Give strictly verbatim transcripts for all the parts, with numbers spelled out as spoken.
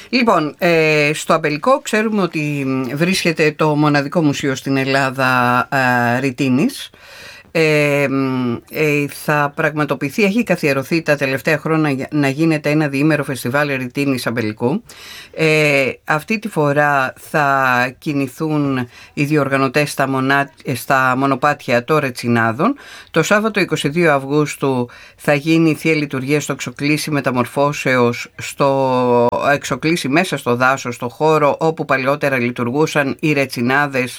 Λοιπόν, ε, στο Αμπελικό ξέρουμε ότι βρίσκεται το μοναδικό μουσείο στην Ελλάδα ε, Ρητίνης. Ε, ε, θα πραγματοποιηθεί, έχει καθιερωθεί τα τελευταία χρόνια να γίνεται ένα διήμερο φεστιβάλ Ρητίνης Αμπελικού. Ε, αυτή τη φορά θα κινηθούν οι διοργανωτές στα, μονά, στα μονοπάτια των Ρετσινάδων. Το Σάββατο εικοστή δεύτερη Αυγούστου θα γίνει η Θεία Λειτουργία στο Εξοκλήσι Μεταμορφώσεως, στο Εξοκλήσι μέσα στο δάσος, στο χώρο όπου παλαιότερα λειτουργούσαν οι Ρετσινάδες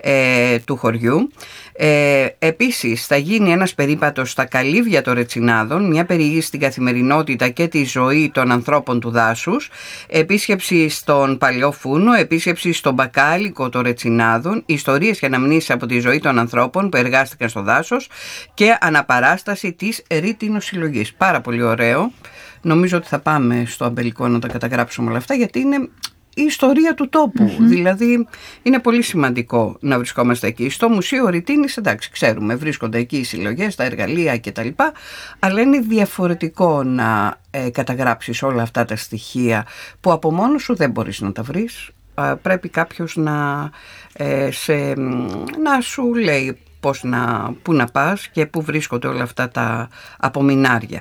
ε, του χωριού. Ε, επίσης θα γίνει ένας περίπατος στα καλύβια των Ρετσινάδων, μια περιήγηση στην καθημερινότητα και τη ζωή των ανθρώπων του δάσους, επίσκεψη στον Παλαιό Φούνο, επίσκεψη στον Μπακάλικο των Ρετσινάδων, ιστορίες και αναμνήσεις από τη ζωή των ανθρώπων που εργάστηκαν στο δάσος και αναπαράσταση της ρητινοσυλλογής. Πάρα πολύ ωραίο. Νομίζω ότι θα πάμε στο Αμπελικό να τα καταγράψουμε όλα αυτά, γιατί είναι η ιστορία του τόπου. Mm-hmm. Δηλαδή είναι πολύ σημαντικό να βρισκόμαστε εκεί. Στο Μουσείο Ρητίνης, εντάξει, ξέρουμε, βρίσκονται εκεί οι συλλογές, τα εργαλεία κτλ. Αλλά είναι διαφορετικό να ε, καταγράψεις όλα αυτά τα στοιχεία που από μόνος σου δεν μπορείς να τα βρεις. Ε, πρέπει κάποιος να, ε, σε, να σου λέει πώς να, πού να πας και πού βρίσκονται όλα αυτά τα απομεινάρια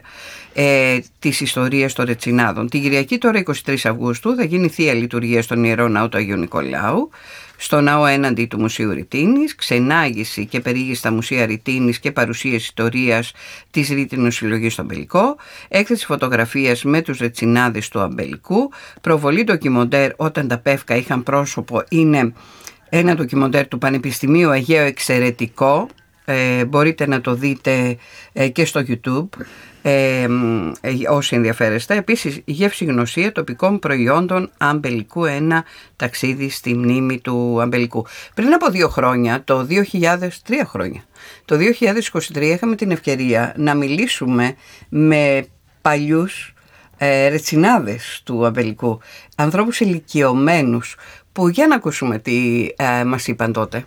ε, της ιστορίας των Ρετσινάδων. Την Κυριακή τώρα εικοστή τρίτη Αυγούστου θα γίνει Θεία Λειτουργία στον Ιερό Ναό του Αγίου Νικολάου, στο ναό έναντι του Μουσείου Ρητίνης, ξενάγηση και περιήγηση στα Μουσεία Ρητίνης και παρουσίαση ιστορίας της Ρητινοσυλλογής στο Αμπελικό, έκθεση φωτογραφίας με τους Ρετσινάδες του Αμπελικού, προβολή ντοκιμοντέρ όταν τα πεύκα είχαν πρόσωπο, είναι ένα ντοκιμοντέρ του Πανεπιστημίου Αιγαίου, εξαιρετικό, ε, μπορείτε να το δείτε ε, και στο YouTube ε, ε, όσοι ενδιαφέρεστε. Επίσης, γεύση γνωσία τοπικών προϊόντων Αμπελικού, ένα ταξίδι στη μνήμη του Αμπελικού. Πριν από δύο χρόνια, το δύο χιλιάδες τρία χρόνια, το δύο χιλιάδες είκοσι τρία είχαμε την ευκαιρία να μιλήσουμε με παλιούς ε, ρετσινάδες του Αμπελικού, ανθρώπους ηλικιωμένους, που για να ακούσουμε τι ε, μας είπαν τότε.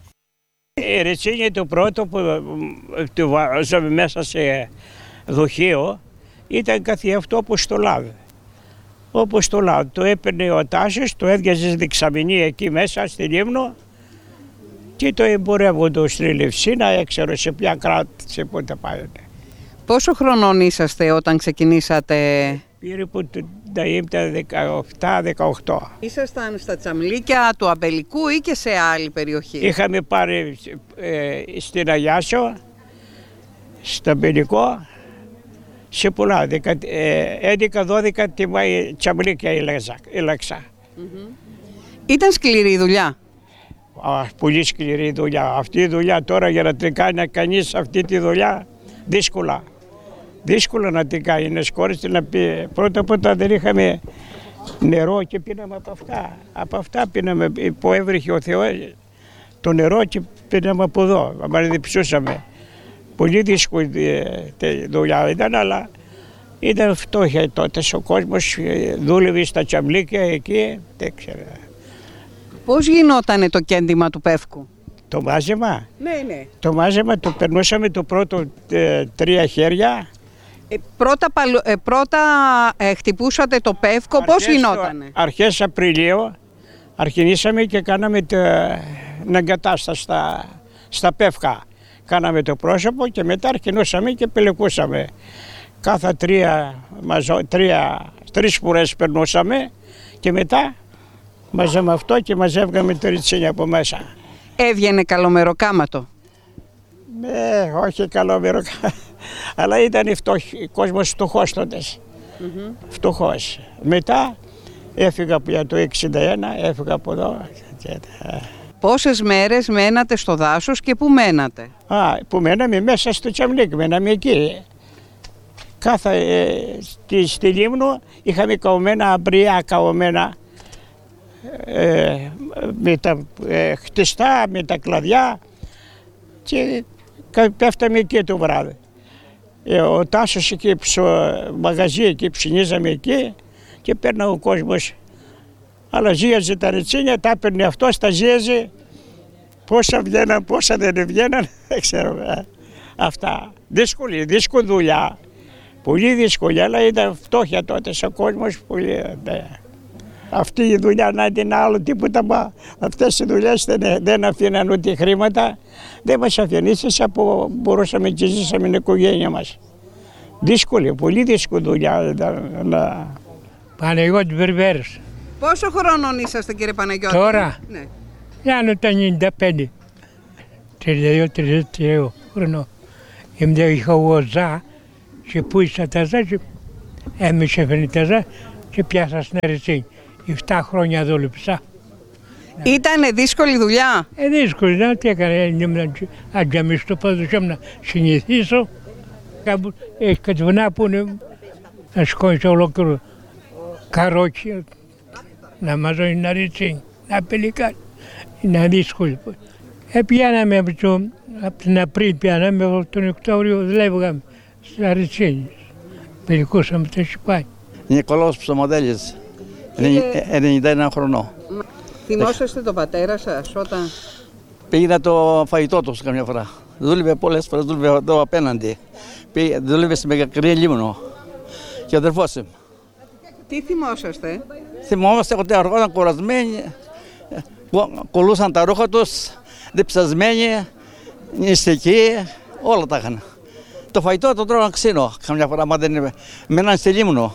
Η Ρετσίνη το πρώτο που το βάζαμε μέσα σε δοχείο ήταν κάτι αυτό όπως το λάδι. Όπως το λάδι. Το έπαιρνε ο Τάσης, το έδιαζε δεξαμενή εκεί μέσα στη Λίμνο και το εμπορεύονται στη Λευσίνα, έξερα σε ποια κράτη, σε πότε πάει. Πόσο χρονών είσαστε όταν ξεκινήσατε? Περίπου τα δεκαεπτά δεκαοκτώ. Ήσασταν στα τσαμλίκια του Αμπελικού ή και σε άλλη περιοχή? Είχαμε πάρει ε, στην Αγιάσιο, στο Αμπελικό, σε πολλά, έντεκα δώδεκα τσαμλίκια έλαξα. Mm-hmm. Ήταν σκληρή η δουλειά? Α, πολύ σκληρή δουλειά. Αυτή η δουλειά τώρα για να την κάνει κανείς αυτή τη δουλειά, δύσκολα. Δύσκολο να την κάνει, είναι σκόριστη να πει. Πρώτα απ' όλα δεν είχαμε νερό και πίναμε από αυτά. Από αυτά πίναμε, που έβριχε ο Θεός το νερό και πίναμε από εδώ. Αν δεν ψούσαμε. Πολύ δύσκολη δουλειά ήταν, αλλά ήταν φτώχεια τότε. Ο κόσμος δούλευε στα τσαμπλίκια εκεί, δεν ξέρω. Πώς γινότανε το κέντημα του πεύκου? Το μάζεμα. Ναι, ναι. Το μάζεμα το περνούσαμε το πρώτο ε, τρία χέρια. Ε, πρώτα ε, πρώτα ε, χτυπούσατε το πεύκο, αρχές, πώς γινότανε? Αρχές Απριλίου αρχινήσαμε και κάναμε την εγκατάσταση στα, στα πεύκα. Κάναμε το πρόσωπο και μετά αρχινούσαμε και πελεκούσαμε. Κάθε τρία, μαζο, τρία, τρεις φορές περνούσαμε και μετά μαζεύαμε αυτό και μαζεύγαμε το ριτσίνι από μέσα. Έβγαινε καλομεροκάματο? Ναι, όχι καλομεροκάματο, αλλά ήταν φτωχ, κόσμος φτωχός τότε. Mm-hmm. Φτωχός. Μετά έφυγα για το εξήντα ένα, έφυγα από εδώ. Πόσες μέρες μένατε στο δάσος και πού μένατε? Α, που μέναμε μέσα στο Τσαμλίκ, μέναμε εκεί. Κάθε, ε, στη, στη Λίμνο είχαμε καωμένα αμπριά, καωμένα ε, με τα ε, χτιστά, με τα κλαδιά και πέφταμε εκεί το βράδυ. Ε, ο Τάσος εκεί στο μαγαζί, εκεί ψινίζαμε εκεί και παίρνει ο κόσμος. Αλλά ζύαζε τα ρετσίνια, τα έπαιρνε αυτό, τα ζύαζε. Πόσα βγαίναν, πόσα δεν βγαίναν, δεν ξέρω. Ε. Αυτά. Δύσκολη, δύσκολη δουλειά. Πολύ δύσκολη, αλλά ήταν φτώχεια τότε ο κόσμος. Πολύ, ναι. Αυτή η δουλειά να την άλλο τίποτα. Αυτές οι δουλειές δεν, δεν αφήναν ούτε χρήματα. Δεν μας αφήναν. Ίσα που μπορούσαμε και ζήσαμε την οικογένεια μας. Δύσκολη, πολύ δύσκολη δουλειά. Να... Παναγιώτη Βερβέρης. Πόσο χρονών είσαστε, κύριε Παναγιώτη? Τώρα, ναι. Άνω τα ενενήντα πέντε. τριάντα δύο τριάντα τρία χρονών. Είμαι είχα εγώ ζά και πούσα τα ζά και έμεισε φαινή τα ζά και πιάσα στην Ρετσίνη. Εφτά χρόνια δούλεψα. Ήτανε δύσκολη δουλειά? Ε, δύσκολη, να τι έκανε, αντζαμί στο πόδι να συνηθίσω. Έχει κάτι βουνά που είναι να σηκώνεις ολόκληρο καρότσι, να μαζώνει να ρίξει, να πελικάρει. Είναι δύσκολο. Ε, πιάναμε από, το, από την Απρίλη, πιάναμε από τον Οκτώβριο, δουλεύαμε στα Ριτσίνη. Πελικούσαμε το σιπάκι. Νικολάος Ψωμοδέλης, ενενήντα ένα χρονών. Θυμόσαστε τον πατέρα σας όταν... Πήγαινα το φαγητό του καμιά φορά. Δούλευε πολλές φορές, δούλευε εδώ απέναντι. Δούλευε στη Μεγακρή Λίμνο και ο αδερφός μου. Τι θυμόσαστε? Θυμόμαστε ότι αργόταν κουρασμένοι, κολούσαν τα ρούχα τους, διψασμένοι, νηστικοί, όλα τα είχαν. Το φαγητό το τρώγαν ξύνο καμιά φορά, μα δεν είναι. Μέναν στη Λίμνο.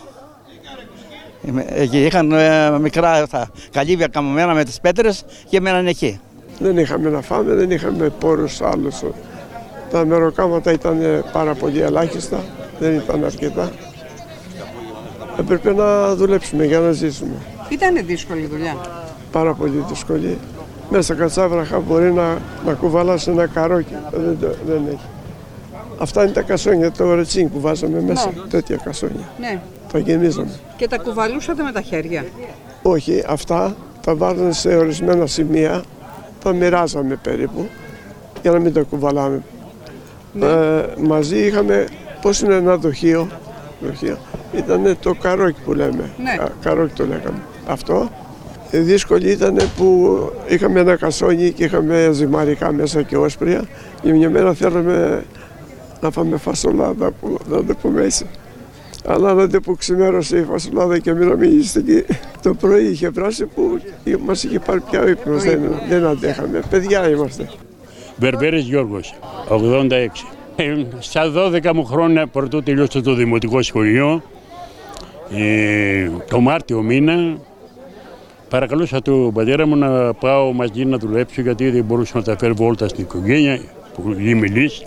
Εκεί είχαν μικρά καλύβια καμωμένα με τις πέτρες και μέναν εκεί. Δεν είχαμε να φάμε, δεν είχαμε πόρους άλλους. Τα μεροκάματα ήταν πάρα πολύ ελάχιστα, δεν ήταν αρκετά. Έπρεπε να δουλέψουμε για να ζήσουμε. Ήτανε δύσκολη δουλειά? Πάρα πολύ δύσκολη. Μέσα κατσάβραχα μπορεί να, να κουβαλάσει ένα καρόκι, δεν, δεν έχει. Αυτά είναι τα κασόνια, το ρετσίνγκ που βάζαμε μέσα, ναι. Τέτοια κασόνια. Ναι. Τα γεμίζαμε. Και τα κουβαλούσατε με τα χέρια? Όχι, αυτά τα βάζανε σε ορισμένα σημεία, τα μοιράζαμε περίπου, για να μην τα κουβαλάμε. Ναι. Ε, μαζί είχαμε, πώς είναι ένα δοχείο, δοχείο ήταν το καρόκι που λέμε, ναι. Κα, καρόκι το λέγαμε. Αυτό, ε, δύσκολη ήταν που είχαμε ένα κασόνι και είχαμε ζυμαρικά μέσα και όσπρια και μια μέρα θέλαμε να φάμε φασολάδα που να το πούμε έτσι. Αλλά να που ξημέρωσε η φασολάδα και μείναμε ήσυχοι. Το πρωί είχε βράσει που μας είχε πάρει πια ο ύπνος, δεν, δεν αντέχαμε. Παιδιά είμαστε. Βερβέρης Γιώργος, ογδόντα έξι. Στα δώδεκα μου χρόνια πρωτού τελειώσω το δημοτικό σχολείο, ε, το Μάρτιο μήνα, παρακαλούσα τον πατέρα μου να πάω μαζί να δουλέψω γιατί δεν μπορούσα να τα φέρω βόλτα στην οικογένεια, που είμαι λύση.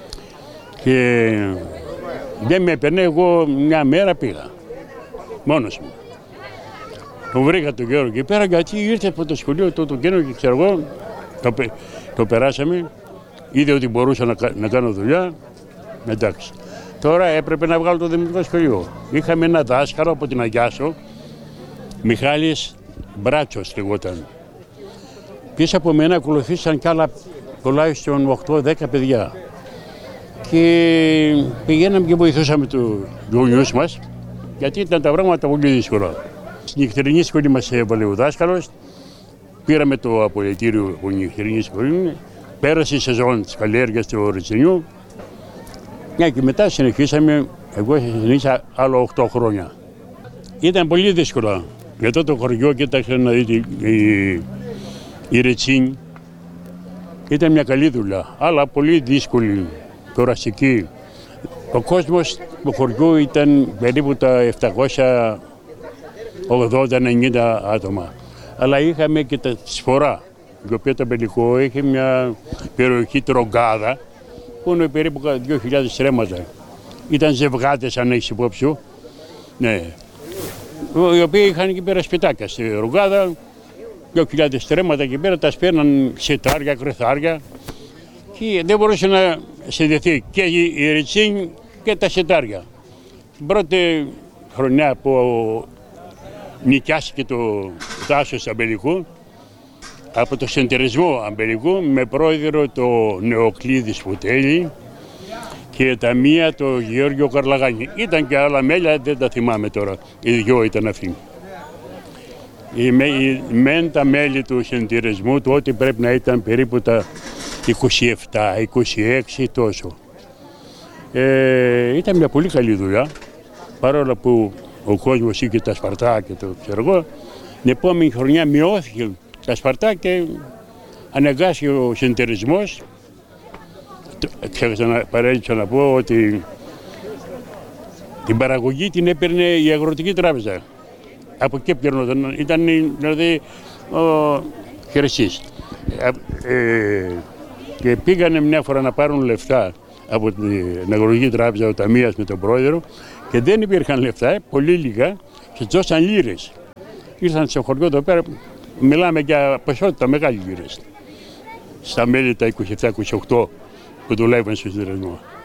Και δεν με έπαιρνε, εγώ μια μέρα πήγα, μόνος μου. Το βρήκα τον Γιώργο εκεί πέρα γιατί ήρθε από το σχολείο το, το καινούργιο και ξέρω εγώ, το, το περάσαμε, είδε ότι μπορούσα να, να κάνω δουλειά, εντάξει. Τώρα έπρεπε να βγάλω το δημοτικό σχολείο. Είχαμε ένα δάσκαλο από την Αγιάσο, Μιχάλης Μπράτσος λεγόταν. Πίσω από μένα ακολουθήσαν κι άλλα τουλάχιστον οκτώ δέκα παιδιά. Και πηγαίναμε και βοηθούσαμε τους γονιούς μας, γιατί ήταν τα πράγματα πολύ δύσκολα. Στην νυχτερινή σχολή μας έβαλε ο δάσκαλος, πήραμε το απολυτήριο από την νυχτερινή σχολή, πέρασε η σεζόν της καλλιέργειας του Ρετσινιού, μια και μετά συνεχίσαμε, εγώ συνέχισα άλλο οκτώ χρόνια. Ήταν πολύ δύσκολα, γιατί το χωριό, κοίταξε να δείτε, η, η Ρετσίνη ήταν μια καλή δουλειά, αλλά πολύ δύσκολη. Κοραστική. Ο κόσμος του χωριού ήταν περίπου τα επτακόσια ογδόντα ενενήντα άτομα. Αλλά είχαμε και τα Σφορά, η οποία το Πελικό είχε μια περιοχή Τρογκάδα, που είναι περίπου δύο χιλιάδες στρέμματα. Ήταν ζευγάτες, αν έχεις υπόψη σου. Ναι. Οι οποίοι είχαν εκεί πέρα σπιτάκια στη Τρογκάδα, δύο χιλιάδες στρέμματα εκεί πέρα, τα σπέρναν σιτάρια, κρυθάρια. Και δεν μπορούσε να συνδεθεί και η Ρετσίνη και τα σιτάρια. Την πρώτη χρονιά που νοικιάστηκε το δάσος Αμπελικού, από το συνεταιρισμό Αμπελικού, με πρόεδρο το Νεοκλήδη Σπουτέλη και τα μία το Γεώργιο Καρλαγάνη. Ήταν και άλλα μέλια, δεν τα θυμάμαι τώρα, οι δυο ήταν αυτοί. Οι μεν τα μέλη του συνεταιρισμού τότε πρέπει να ήταν περίπου τα είκοσι επτά, είκοσι έξι τόσο. Ε, ήταν μια πολύ καλή δουλειά, παρόλο που ο κόσμος είχε τα σπαρτά και το ξέρω εγώ, Την επόμενη χρονιά μειώθηκε τα Σπαρτά και αναγκάστηκε ο συνεταιρισμός. Ξέχασα να παρέλειψα να πω ότι την παραγωγή την έπαιρνε η Αγροτική Τράπεζα. Από εκεί πιερνόταν, ήταν δηλαδή ο Χρυσής. Ε, και πήγανε μια φορά να πάρουν λεφτά από την Αγροτική Τράπεζα, ο Ταμείας με τον πρόεδρο, και δεν υπήρχαν λεφτά, πολύ λίγα, και τους δώσαν λίρες. Ήρθαν στο χωριό εδώ πέρα, μιλάμε για ποσότητα μεγάλη λίρες. Στα μέλη τα είκοσι επτά είκοσι οκτώ που δουλεύουν στο συνεταιρισμό.